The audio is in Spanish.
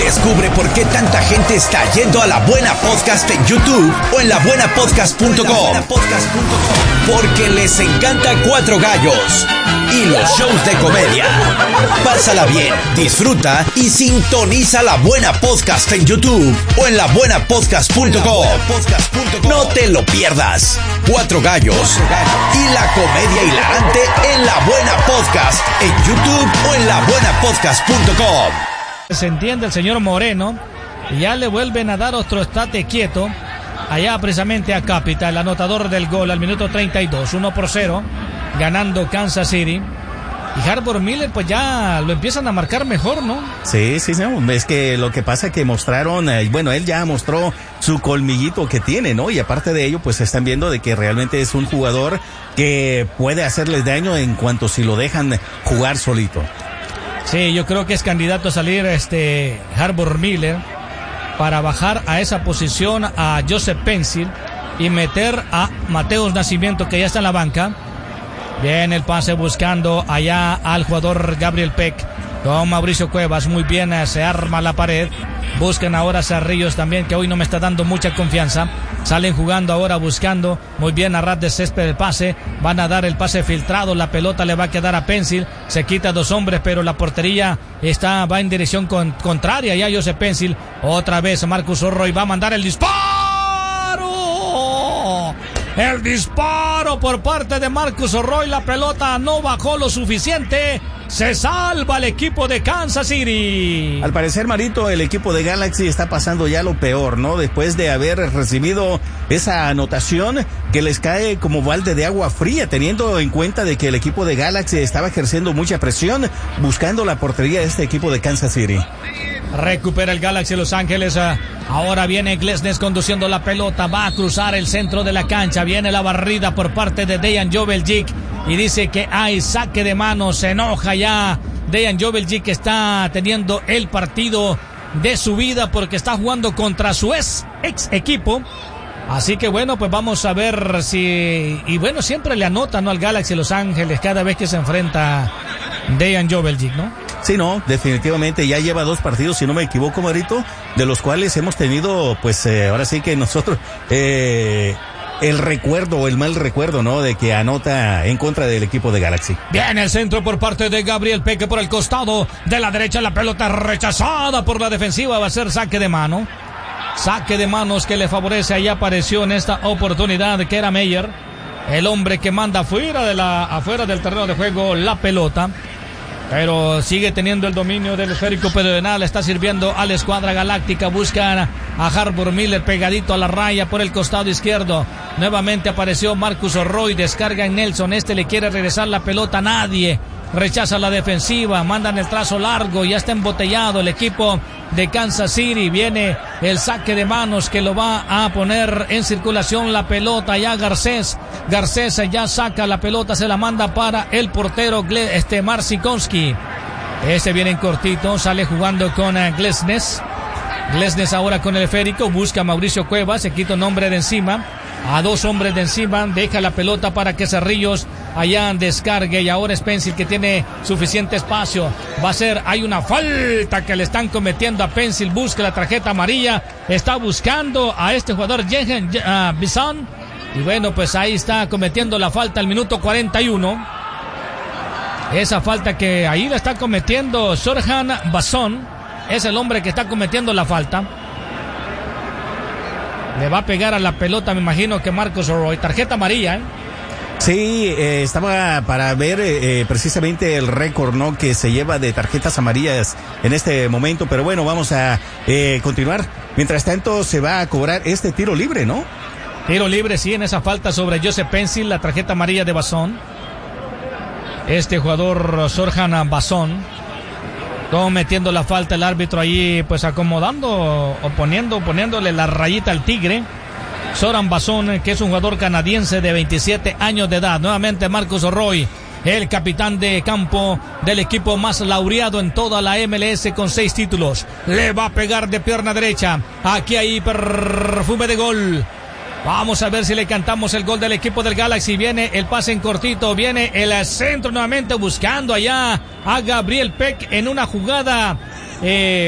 Descubre por qué tanta gente está yendo a La Buena Podcast en YouTube o en labuenapodcast.com. Porque les encanta Cuatro Gallos y los shows de comedia. Pásala bien, disfruta y sintoniza La Buena Podcast en YouTube o en labuenapodcast.com. No te lo pierdas. Cuatro Gallos y la comedia hilarante en La Buena Podcast en YouTube o en labuenapodcast.com. Se entiende el señor Moreno y ya le vuelven a dar otro estate quieto allá precisamente a Capital, el anotador del gol al minuto 32, 1-0, ganando Kansas City. Y Harbor Miller pues ya lo empiezan a marcar mejor, ¿no? Sí, no, es que lo que pasa es que mostraron, él ya mostró su colmillito que tiene, ¿no? Y aparte de ello, pues están viendo de que realmente es un jugador que puede hacerles daño en cuanto si lo dejan jugar solito. Sí, yo creo que es candidato a salir Harbor Miller para bajar a esa posición a Joseph Pencil y meter a Mateus Nascimento, que ya está en la banca. Bien el pase buscando allá al jugador Gabriel Peck con Mauricio Cuevas, muy bien, se arma la pared. Buscan ahora a Cerrillos también, que hoy no me está dando mucha confianza. Salen jugando ahora buscando muy bien a ras de césped el pase. Van a dar el pase filtrado, la pelota le va a quedar a Pencil. Se quita dos hombres, pero la portería va en dirección contraria. Ya Joseph Pencil, otra vez Marcus Orroy va a mandar el disparo. El disparo por parte de Marcus Orroy. La pelota no bajó lo suficiente. Se salva el equipo de Kansas City. Al parecer, Marito, el equipo de Galaxy está pasando ya lo peor, ¿no? Después de haber recibido esa anotación que les cae como balde de agua fría, teniendo en cuenta de que el equipo de Galaxy estaba ejerciendo mucha presión, buscando la portería de este equipo de Kansas City. Recupera el Galaxy Los Ángeles. Ahora viene Glesnes conduciendo la pelota. Va a cruzar el centro de la cancha. Viene la barrida por parte de Dejan Joveljic. Y dice que hay saque de manos. Se enoja ya Dejan Joveljic, que está teniendo el partido de su vida porque está jugando contra su ex equipo. Así que bueno, pues vamos a ver si... Y bueno, siempre le anotan, ¿no?, al Galaxy Los Ángeles cada vez que se enfrenta Dejan Joveljic, ¿no? Sí, no, definitivamente ya lleva 2 partidos, si no me equivoco, Marito, de los cuales hemos tenido, pues ahora sí que nosotros, el recuerdo, el mal recuerdo, ¿no?, de que anota en contra del equipo de Galaxy. Bien, el centro por parte de Gabriel Peque por el costado de la derecha, la pelota rechazada por la defensiva, va a ser saque de mano. Saque de manos que le favorece, ahí apareció en esta oportunidad que era Meyer, el hombre que manda afuera del terreno de juego la pelota. Pero sigue teniendo el dominio del esférico pedonal, está sirviendo a la escuadra galáctica. Buscan a Harbor Miller pegadito a la raya por el costado izquierdo. Nuevamente apareció Marcus Orroy, descarga en Nelson, le quiere regresar la pelota, nadie. Rechaza la defensiva, mandan el trazo largo, ya está embotellado el equipo de Kansas City. Viene el saque de manos que lo va a poner en circulación la pelota. Ya Garcés ya saca la pelota, se la manda para el portero Marcinkonski. Viene en cortito, sale jugando con Glesnes. Glesnes ahora con el esférico, busca a Mauricio Cuevas, se quita un hombre de encima. A 2 hombres de encima, deja la pelota para que Cerrillos allá descargue, y ahora es Pencil que tiene suficiente espacio. Hay una falta que le están cometiendo a Pencil, busca la tarjeta amarilla, está buscando a este jugador Bison, y bueno, pues ahí está cometiendo la falta al minuto 41. Esa falta que ahí la está cometiendo Sorjan Basson, es el hombre que está cometiendo la falta. Le va a pegar a la pelota, me imagino que Marcus Orroy. Tarjeta amarilla, ¿eh? Sí, estaba para ver precisamente el récord, ¿no?, que se lleva de tarjetas amarillas en este momento. Pero bueno, vamos a continuar. Mientras tanto, se va a cobrar este tiro libre, ¿no? Tiro libre, sí, en esa falta sobre Joseph Pencil, la tarjeta amarilla de Basson. Este jugador, Sorjan Basson. Todo metiendo la falta, el árbitro ahí pues acomodando o poniéndole la rayita al tigre. Sorjan Basson, que es un jugador canadiense de 27 años de edad. Nuevamente Marcus Orroy, el capitán de campo del equipo más laureado en toda la MLS con 6 títulos. Le va a pegar de pierna derecha. Aquí hay perfume de gol. Vamos a ver si le cantamos el gol del equipo del Galaxy. Viene el pase en cortito, viene el centro nuevamente buscando allá a Gabriel Peck en una jugada